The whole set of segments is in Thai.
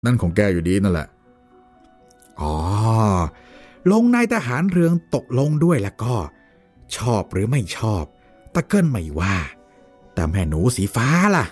นั่นของแกอยู่ดีนั่นแหละอ๋อลงนายทหารเรืองตกลงด้วยแล้วก็ชอบหรือไม่ชอบตะเกิ้ลไม่ว่าแต่แม่หนูสีฟ้าล่ะ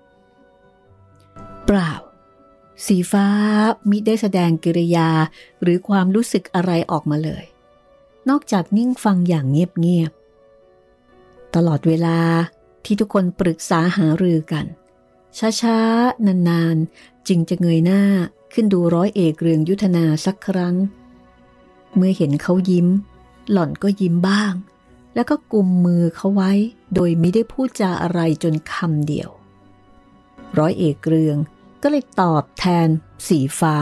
เปล่าสีฟ้ามิได้แสดงกิริยาหรือความรู้สึกอะไรออกมาเลยนอกจากนิ่งฟังอย่างเงียบๆตลอดเวลาที่ทุกคนปรึกษาหารือกันช้าๆนานๆจึงจะเงยหน้าขึ้นดูร้อยเอกเรืองยุทธนาสักครั้งเมื่อเห็นเขายิ้มหล่อนก็ยิ้มบ้างแล้วก็กุมมือเขาไว้โดยไม่ได้พูดจาอะไรจนคำเดียวร้อยเอกเรืองก็เลยตอบแทนสีฟ้า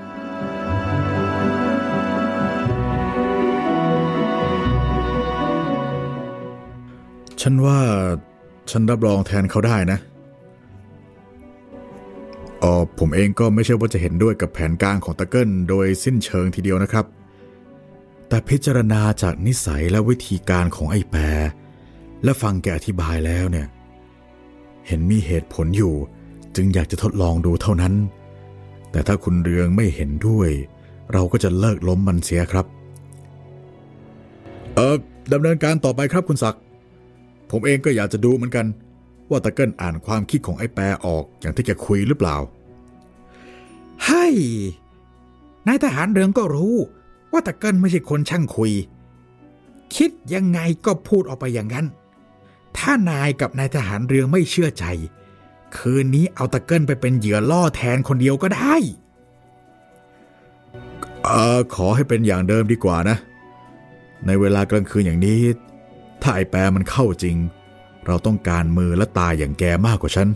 ฉันว่าฉันรับรองแทนเขาได้นะผมเองก็ไม่ใช่ว่าจะเห็นด้วยกับแผนการของตะเกิ้ลโดยสิ้นเชิงทีเดียวนะครับแต่พิจารณาจากนิสัยและวิธีการของไอ้แปรและฟังแกอธิบายแล้วเนี่ยเห็นมีเหตุผลอยู่จึงอยากจะทดลองดูเท่านั้นแต่ถ้าคุณเรืองไม่เห็นด้วยเราก็จะเลิกล้มมันเสียครับดำเนินการต่อไปครับคุณศักดิ์ผมเองก็อยากจะดูเหมือนกันว่าตะเกิ้ลอ่านความคิดของไอ้แปรออกอย่างที่แกคุยหรือเปล่าให้นายทหารเรืองก็รู้ว่าตะเกิ้ลไม่ใช่คนช่างคุยคิดยังไงก็พูดออกไปอย่างนั้นถ้านายกับนายทหารเรืองไม่เชื่อใจคืนนี้เอาตะเกิ้ลไปเป็นเหยื่อล่อแทนคนเดียวก็ได้ขอให้เป็นอย่างเดิมดีกว่านะในเวลากลางคืนอย่างนี้ถ้าไอ้แปรมันเข้าจริงเราต้องการมือและตาอย่างแกมากกว่าฉัน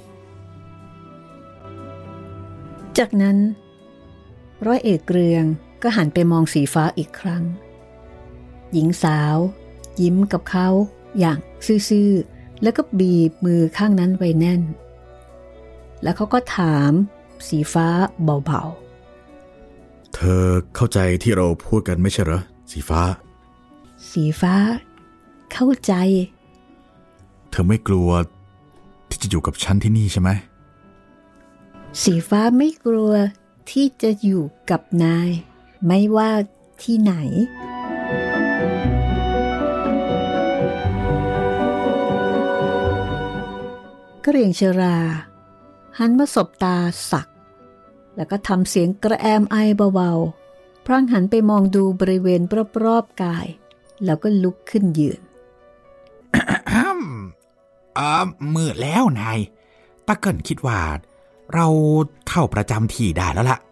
จากนั้นร้อยเอกเรืองก็หันไปมองสีฟ้าอีกครั้งหญิงสาวยิ้มกับเขาอย่างซื่อๆแล้วก็บีบมือข้างนั้นไว้แน่นแล้วเขาก็ถามสีฟ้าเบาๆเธอเข้าใจที่เราพูดกันไม่ใช่เหรอสีฟ้าสีฟ้าเข้าใจเธอไม่กลัวที่จะอยู่กับฉันที่นี่ใช่ไหมสีฟ้าไม่กลัวที่จะอยู่กับนายไม่ว่าที่ไหนกระเหรี่ยงชราหันมาสบตาศักดิ์แล้วก็ทำเสียงกระแอมไอเบาๆพลางหันไปมองดูบริเวณรอบๆกายแล้วก็ลุกขึ้นยืนมืดแล้วนายตะเกิ้ลคิดว่าเราเข้าประจำที่ได้แล้วล่ะ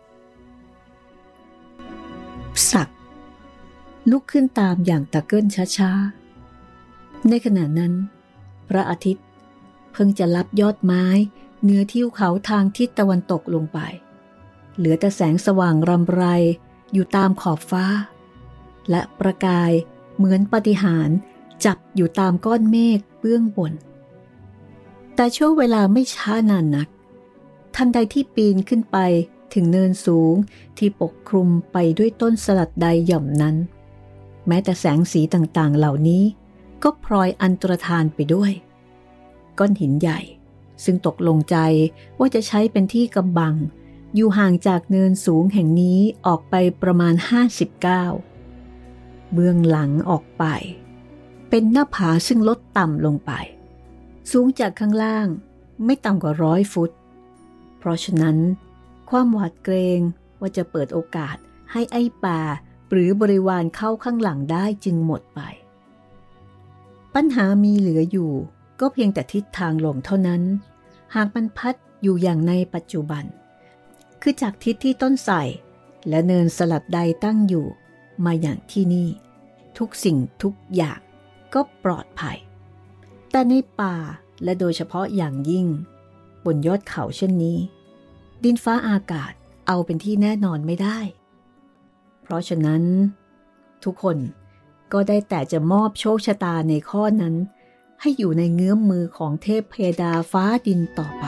ศักดิ์ลุกขึ้นตามอย่างตะเกิ้ลช้าๆในขณะนั้นพระอาทิตย์เพิ่งจะลับยอดไม้เหนือทิวเขาทางทิศตะวันตกลงไปเหลือแต่แสงสว่างรำไรอยู่ตามขอบฟ้าและประกายเหมือนปาฏิหาริย์จับอยู่ตามก้อนเมฆเบื้องบนแต่ช่วงเวลาไม่ช้านานนักทันใดที่ปีนขึ้นไปถึงเนินสูงที่ปกคลุมไปด้วยต้นสลัดใดหย่อมนั้นแม้แต่แสงสีต่างๆเหล่านี้ก็พลอยอันตรธานไปด้วยก้อนหินใหญ่ซึ่งตกลงใจว่าจะใช้เป็นที่กำบังอยู่ห่างจากเนินสูงแห่งนี้ออกไปประมาณ59เบื้องหลังออกไปเป็นหน้าผาซึ่งลดต่ำลงไปสูงจากข้างล่างไม่ต่ำกว่า100 ฟุตเพราะฉะนั้นความหวาดเกรงว่าจะเปิดโอกาสให้ไอ้ป่าหรือบริวารเข้าข้างหลังได้จึงหมดไปปัญหามีเหลืออยู่ก็เพียงแต่ทิศทางลมเท่านั้นหากมันพัดอยู่อย่างในปัจจุบันคือจากทิศที่ต้นไทรและเนินสลัดใดตั้งอยู่มาอย่างที่นี่ทุกสิ่งทุกอย่างก็ปลอดภัยแต่ในป่าและโดยเฉพาะอย่างยิ่งบนยอดเขาเช่นนี้ดินฟ้าอากาศเอาเป็นที่แน่นอนไม่ได้เพราะฉะนั้นทุกคนก็ได้แต่จะมอบโชคชะตาในข้อนั้นให้อยู่ในเงื้อมมือของเทพเพดาฟ้าดินต่อไป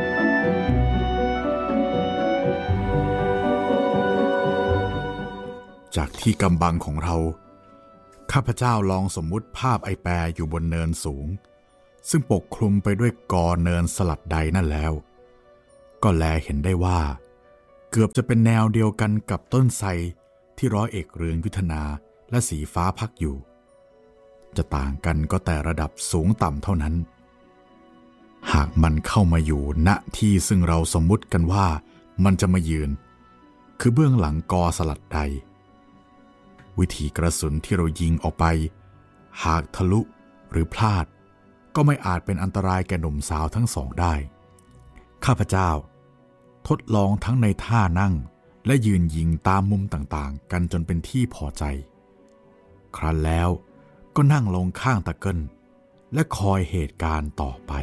จากที่กำบังของเราข้าพเจ้าลองสมมุติภาพไอ้แปรอยู่บนเนินสูงซึ่งปกคลุมไปด้วยกอเนินสลัดใดนั่นแล้วก็แลเห็นได้ว่าเกือบจะเป็นแนวเดียวกันกับต้นไทรที่ร้อยเอกเรืองยุทธนาและสีฟ้าพักอยู่จะต่างกันก็แต่ระดับสูงต่ำเท่านั้นหากมันเข้ามาอยู่ณที่ซึ่งเราสมมุติกันว่ามันจะมายืนคือเบื้องหลังกอสลัดใดวิถีกระสุนที่เรายิงออกไปหากทะลุหรือพลาดก็ไม่อาจเป็นอันตรายแก่หนุ่มสาวทั้งสองได้ข้าพเจ้าทดลองทั้งในท่านั่งและยืนยิงตามมุมต่างๆกันจนเป็นที่พอใจครั้นแล้วก็นั่งลงข้างตะเกิลและคอยเหตุการณ์ต่อไป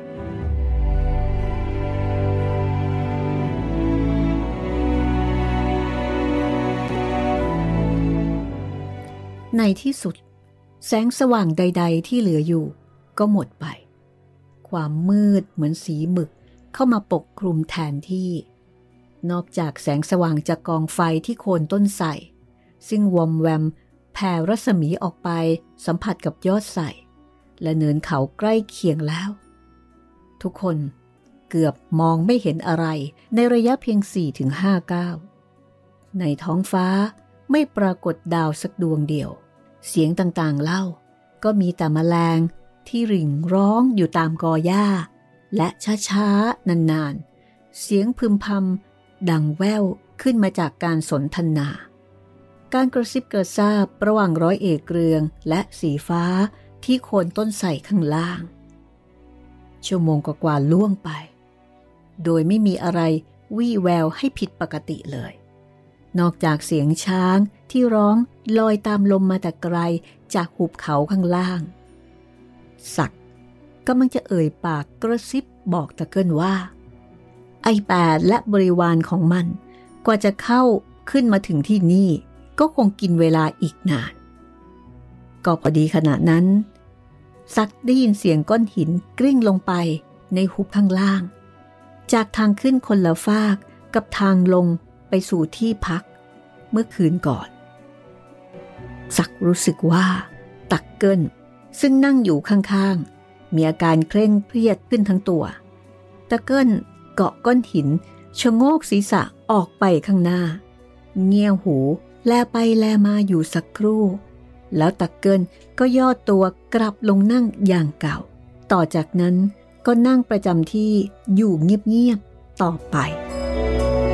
ในที่สุดแสงสว่างใดๆที่เหลืออยู่ก็หมดไปความมืดเหมือนสีหมึกเข้ามาปกคลุมแทนที่นอกจากแสงสว่างจากกองไฟที่โคนต้นไทรซึ่งวอมแวมแผ่รัศมีออกไปสัมผัสกับยอดไทรและเนินเขาใกล้เคียงแล้วทุกคนเกือบมองไม่เห็นอะไรในระยะเพียง 4-5 ก้าวในท้องฟ้าไม่ปรากฏดาวสักดวงเดียวเสียงต่างๆเล่าก็มีแต่แมลงที่ริ่งร้องอยู่ตามกอหญ้าและช้าๆนานๆเสียงพึมพำดังแว่วขึ้นมาจากการสนทนาการกระซิบกระซาบระหว่างร้อยเอกเรืองและสีฟ้าที่โคนต้นไทรข้างล่างชั่วโมงกว่าๆล่วงไปโดยไม่มีอะไรวี่แววให้ผิดปกติเลยนอกจากเสียงช้างที่ร้องลอยตามลมมาแต่ไกลจากหุบเขาข้างล่างศักดิ์กำลังจะเอ่ยปากกระซิบบอกตะเกิลว่าไอ้แปดและบริวารของมันกว่าจะเข้าขึ้นมาถึงที่นี่ก็คงกินเวลาอีกนานก็พอดีขณะนั้นศักดิ์ได้ยินเสียงก้อนหินกลิ้งลงไปในหุบข้างล่างจากทางขึ้นคนละฟากกับทางลงไปสู่ที่พักเมื่อคืนก่อนศักดิ์รู้สึกว่าตักเกิลซึ่งนั่งอยู่ข้างๆมีอาการเคร่งเครียดขึ้นทั้งตัวตะเกิลเกาะก้อนหินชะโงกศีรษะออกไปข้างหน้าเงี่ยหูแลไปแลมาอยู่สักครู่แล้วตะเกิลก็ย่อตัวกลับลงนั่งอย่างเก่าต่อจากนั้นก็นั่งประจำที่อยู่เงียบๆต่อไป